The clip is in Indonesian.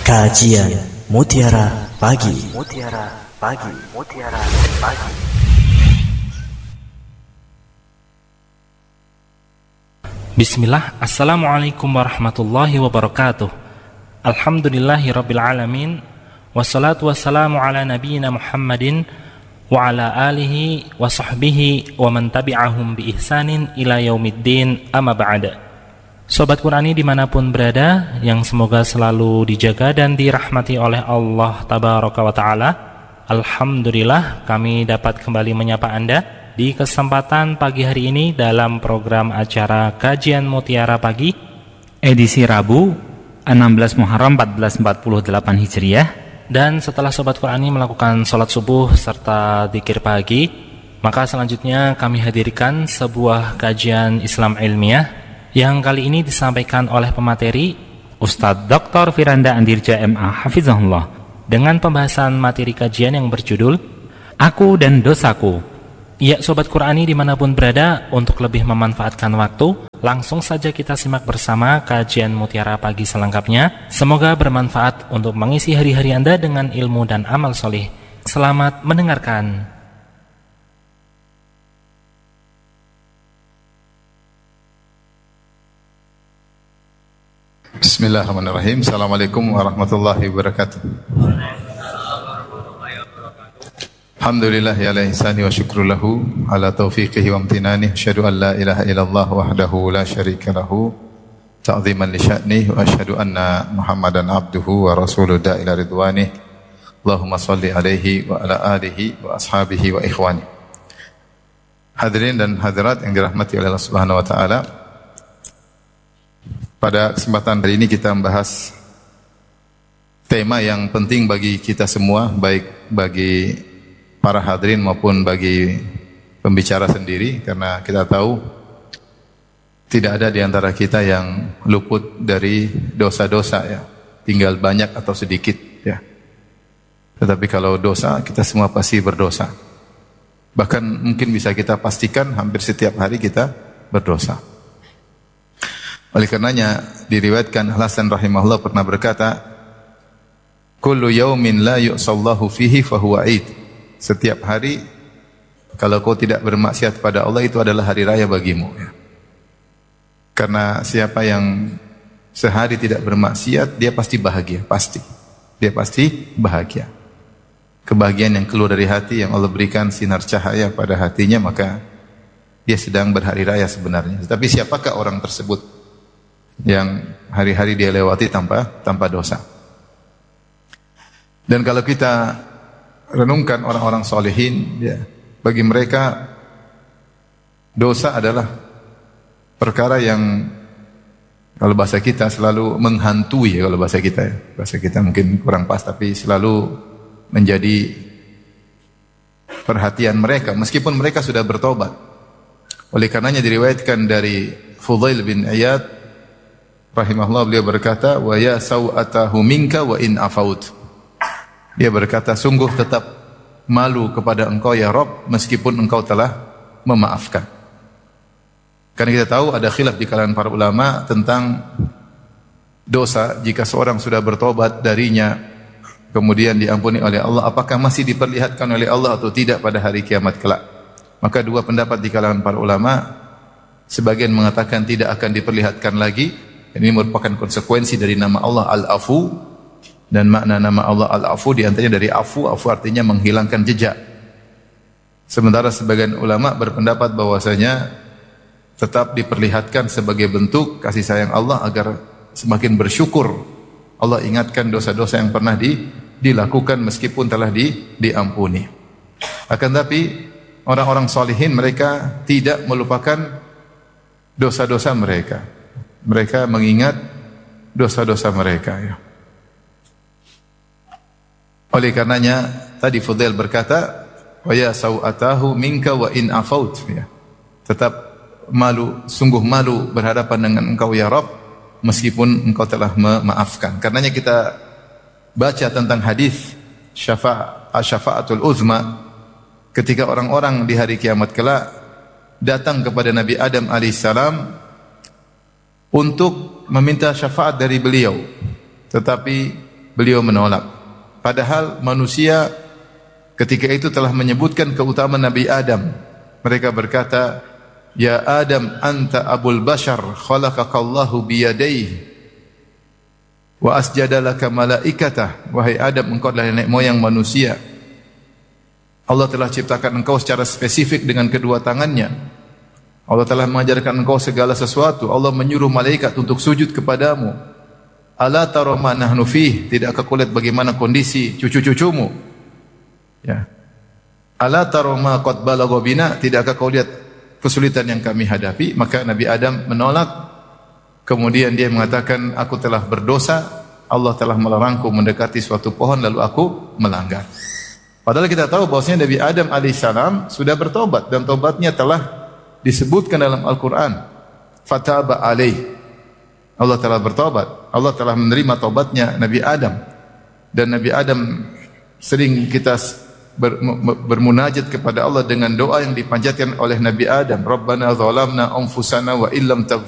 Kajian Mutiara Pagi. Bismillah, Assalamualaikum warahmatullahi wabarakatuh. Alhamdulillahirabbil alamin. Wassalatu wassalamu ala nabiyyina Muhammadin wa ala alihi wa sahbihi wa man tabi'ahum bi ihsanin ila yaumiddin, amma ba'da. Sobat Qurani dimanapun berada, yang semoga selalu dijaga dan dirahmati oleh Allah Tabaraka wa Ta'ala. Alhamdulillah, kami dapat kembali menyapa Anda di kesempatan pagi hari ini dalam program acara Kajian Mutiara Pagi, edisi Rabu 16 Muharram 1448 Hijriah. Dan setelah Sobat Qurani melakukan sholat subuh serta dzikir pagi, maka selanjutnya kami hadirkan sebuah kajian Islam ilmiah yang kali ini disampaikan oleh pemateri Ustadz Dr. Firanda Andirja MA Hafizahullah, dengan pembahasan materi kajian yang berjudul Aku dan Dosaku. Ya, Sobat Qurani dimanapun berada, untuk lebih memanfaatkan waktu, langsung saja kita simak bersama kajian Mutiara Pagi selengkapnya. Semoga bermanfaat untuk mengisi hari-hari Anda dengan ilmu dan amal soleh. Selamat mendengarkan. Bismillahirrahmanirrahim. Assalamualaikum warahmatullahi wabarakatuh. Alhamdulillah ala ihsani wa syukru lahu ala taufiqihi wa amtinani. Asyhadu an la ilaha illallah wahdahu la syarika lahu ta'ziman li sya'nih, wa asyhadu anna Muhammadan abduhu wa rasuluhu ila ridwanih. Allahumma shalli alaihi wa ala alihi wa ashabihi wa ikhwani. Hadirin dan hadirat yang dirahmati oleh Allah Subhanahu wa taala, pada kesempatan hari ini kita membahas tema yang penting bagi kita semua, baik bagi para hadirin maupun bagi pembicara sendiri, karena kita tahu tidak ada di antara kita yang luput dari dosa-dosa, ya, tinggal banyak atau sedikit, ya. Tetapi kalau dosa, kita semua pasti berdosa. Bahkan mungkin bisa kita pastikan hampir setiap hari kita berdosa. Oleh karenanya diriwayatkan Hasan rahimahullah pernah berkata, kullu yaumin la yu'sallahu fihi fahuwa id. Setiap hari kalau kau tidak bermaksiat pada Allah, itu adalah hari raya bagimu, ya. Karena siapa yang sehari tidak bermaksiat, dia pasti bahagia, pasti. Dia pasti bahagia. Kebahagiaan yang keluar dari hati, yang Allah berikan sinar cahaya pada hatinya, maka dia sedang berhari raya sebenarnya. Tetapi siapakah orang tersebut yang hari-hari dia lewati tanpa dosa? Dan kalau kita renungkan orang-orang solehin, ya, bagi mereka dosa adalah perkara yang kalau bahasa kita selalu menghantui, ya, kalau bahasa kita, ya. Bahasa kita mungkin kurang pas, tapi selalu menjadi perhatian mereka meskipun mereka sudah bertobat. Oleh karenanya diriwayatkan dari Fudail bin Iyad rahimahullah, beliau berkata, wa ya sawatahu minka wa in afaut. Dia berkata, sungguh tetap malu kepada engkau ya Rabb, meskipun engkau telah memaafkan. Karena kita tahu ada khilaf di kalangan para ulama tentang dosa. Jika seorang sudah bertobat darinya, kemudian diampuni oleh Allah, apakah masih diperlihatkan oleh Allah atau tidak pada hari kiamat kelak? Maka dua pendapat di kalangan para ulama. Sebagian mengatakan tidak akan diperlihatkan lagi. Ini merupakan konsekuensi dari nama Allah Al-Afu, dan makna nama Allah Al-Afu diantaranya dari afu artinya menghilangkan jejak. Sementara sebagian ulama berpendapat bahwasanya tetap diperlihatkan sebagai bentuk kasih sayang Allah agar semakin bersyukur. Allah ingatkan dosa-dosa yang pernah dilakukan meskipun telah diampuni. Akan tapi orang-orang salihin mereka tidak melupakan dosa-dosa mereka. Mereka mengingat dosa-dosa mereka, ya. Oleh karenanya tadi Fudail berkata, wa ya sawatahu minka wa in afaut, ya. Tetap malu, sungguh malu berhadapan dengan engkau ya Rabb, meskipun engkau telah memaafkan. Karenanya kita baca tentang hadis syafa'atul uzma, ketika orang-orang di hari kiamat kelak datang kepada Nabi Adam alaihissalam untuk meminta syafaat dari beliau, tetapi beliau menolak. Padahal manusia ketika itu telah menyebutkan keutamaan Nabi Adam. Mereka berkata, "Ya Adam, anta abul bashar, khalaqakallahu biyadayhi wa asjada laka malaikatah." Wahai Adam, engkau adalah nenek moyang manusia. Allah telah ciptakan engkau secara spesifik dengan kedua tangannya. Allah telah mengajarkan engkau segala sesuatu. Allah menyuruh malaikat untuk sujud kepadamu. Ala tara ma nahnu fih, tidakkah kau lihat bagaimana kondisi cucu-cucumu? Ya. Ala tara ma qad balagha bina, tidakkah kau lihat kesulitan yang kami hadapi? Maka Nabi Adam menolak. Kemudian dia mengatakan, aku telah berdosa, Allah telah melarangku mendekati suatu pohon lalu aku melanggar. Padahal kita tahu bahwasanya Nabi Adam alaihissalam sudah bertobat dan tobatnya telah disebutkan dalam Al-Quran. Fataba alaih. Allah telah bertobat. Allah telah menerima tobatnya Nabi Adam. Dan Nabi Adam sering kita bermunajat kepada Allah dengan doa yang dipanjatkan oleh Nabi Adam. Rabbana zalamna anfusana wa illam taghfir